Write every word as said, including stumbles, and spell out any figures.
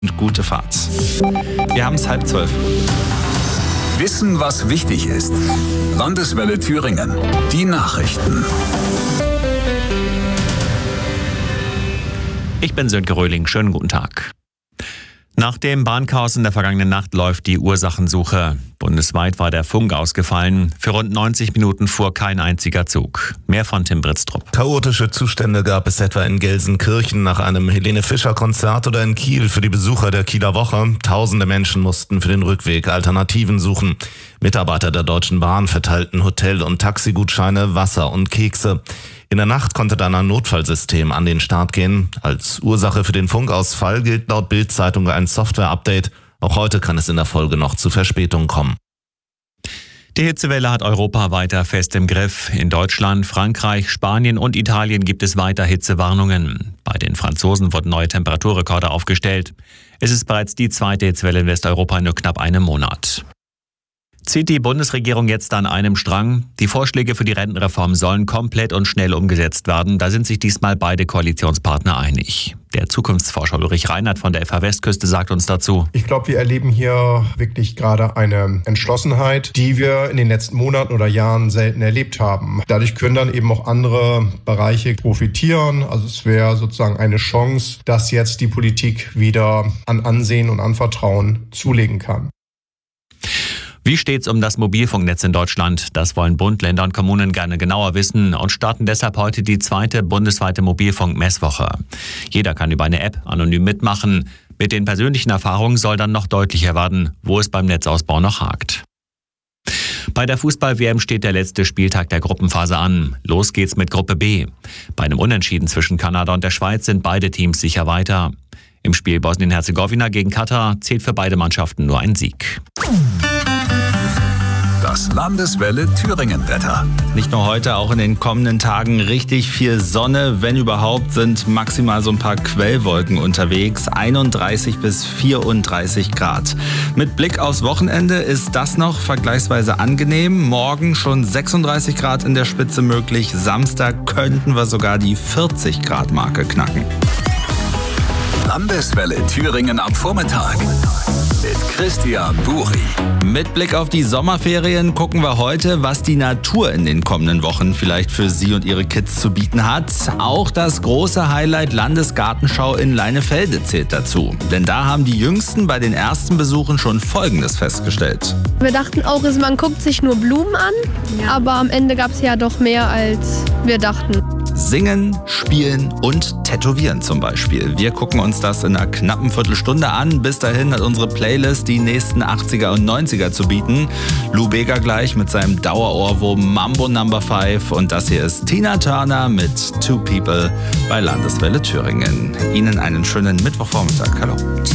und gute Fahrt. Wir haben es halb zwölf. Wissen, was wichtig ist. Landeswelle Thüringen. Die Nachrichten. Ich bin Sönke Röhling. Schönen guten Tag. Nach dem Bahnchaos in der vergangenen Nacht läuft die Ursachensuche. Bundesweit war der Funk ausgefallen. Für rund neunzig Minuten fuhr kein einziger Zug. Mehr von Tim Britztrup. Chaotische Zustände gab es etwa in Gelsenkirchen nach einem Helene-Fischer-Konzert oder in Kiel für die Besucher der Kieler Woche. Tausende Menschen mussten für den Rückweg Alternativen suchen. Mitarbeiter der Deutschen Bahn verteilten Hotel- und Taxigutscheine, Wasser und Kekse. In der Nacht konnte dann ein Notfallsystem an den Start gehen. Als Ursache für den Funkausfall gilt laut Bild-Zeitung ein Software-Update. Auch heute kann es in der Folge noch zu Verspätungen kommen. Die Hitzewelle hat Europa weiter fest im Griff. In Deutschland, Frankreich, Spanien und Italien gibt es weiter Hitzewarnungen. Bei den Franzosen wurden neue Temperaturrekorde aufgestellt. Es ist bereits die zweite Hitzewelle in Westeuropa in nur knapp einem Monat. Zieht die Bundesregierung jetzt an einem Strang? Die Vorschläge für die Rentenreform sollen komplett und schnell umgesetzt werden. Da sind sich diesmal beide Koalitionspartner einig. Der Zukunftsforscher Ulrich Reinhardt von der F A Westküste sagt uns dazu: Ich glaube, wir erleben hier wirklich gerade eine Entschlossenheit, die wir in den letzten Monaten oder Jahren selten erlebt haben. Dadurch können dann eben auch andere Bereiche profitieren. Also es wäre sozusagen eine Chance, dass jetzt die Politik wieder an Ansehen und an Vertrauen zulegen kann. Wie steht's um das Mobilfunknetz in Deutschland? Das wollen Bund, Länder und Kommunen gerne genauer wissen und starten deshalb heute die zweite bundesweite Mobilfunk-Messwoche. Jeder kann über eine App anonym mitmachen. Mit den persönlichen Erfahrungen soll dann noch deutlicher werden, wo es beim Netzausbau noch hakt. Bei der Fußball-W M steht der letzte Spieltag der Gruppenphase an. Los geht's mit Gruppe B. Bei einem Unentschieden zwischen Kanada und der Schweiz sind beide Teams sicher weiter. Im Spiel Bosnien-Herzegowina gegen Katar zählt für beide Mannschaften nur ein Sieg. Das Landeswelle Thüringen-Wetter. Nicht nur heute, auch in den kommenden Tagen richtig viel Sonne. Wenn überhaupt, sind maximal so ein paar Quellwolken unterwegs. einunddreißig bis vierunddreißig Grad. Mit Blick aufs Wochenende ist das noch vergleichsweise angenehm. Morgen schon sechsunddreißig Grad in der Spitze möglich. Samstag könnten wir sogar die vierzig Grad Marke knacken. Landeswelle Thüringen am Vormittag mit Christian Buri. Mit Blick auf die Sommerferien gucken wir heute, was die Natur in den kommenden Wochen vielleicht für Sie und Ihre Kids zu bieten hat. Auch das große Highlight Landesgartenschau in Leinefelde zählt dazu. Denn da haben die Jüngsten bei den ersten Besuchen schon Folgendes festgestellt. Wir dachten auch, man guckt sich nur Blumen an, ja. Aber am Ende gab es ja doch mehr, als wir dachten. Singen, spielen und tätowieren zum Beispiel. Wir gucken uns das in einer knappen Viertelstunde an. Bis dahin hat unsere Playlist die nächsten achtziger und neunziger zu bieten. Lou Bega gleich mit seinem Dauerohrwurm Mambo Number five. Und das hier ist Tina Turner mit Two People bei Landeswelle Thüringen. Ihnen einen schönen Mittwochvormittag. Hallo.